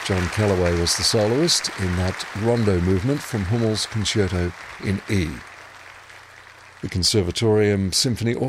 John Callaway was the soloist in that rondo movement from Hummel's Concerto in E. The Conservatorium Symphony Orchestra